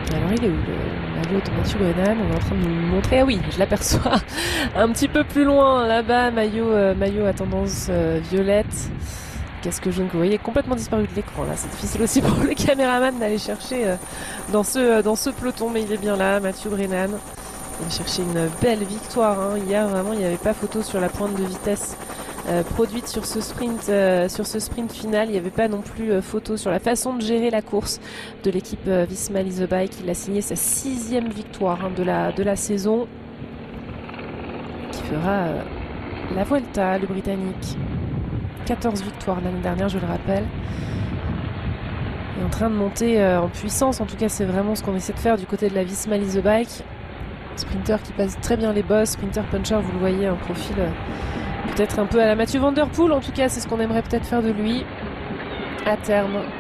Alors il est où le maillot de Mathieu Brennan? On est en train de nous le montrer. Ah oui, je l'aperçois un petit peu plus loin là-bas. Maillot à tendance violette. Casque jaune que vous voyez complètement disparu de l'écran là. C'est difficile aussi pour le caméraman d'aller chercher dans ce peloton, mais il est bien là, Mathieu Brennan. Il a cherché une belle victoire. Hein. Hier vraiment il n'y avait pas photo sur la pointe de vitesse. Produite sur ce sprint final. Il n'y avait pas non plus photo sur la façon de gérer la course de l'équipe Visma Lease the Bike. Il a signé sa 6e victoire de la saison, qui fera la Vuelta, le Britannique. 14 victoires l'année dernière, je le rappelle. Il est en train de monter en puissance. En tout cas, c'est vraiment ce qu'on essaie de faire du côté de la Visma Lease the Bike. Sprinter qui passe très bien les bosses. Sprinter puncher, vous le voyez, un profil... peut-être un peu à la Mathieu Van Der Poel, en tout cas c'est ce qu'on aimerait peut-être faire de lui à terme.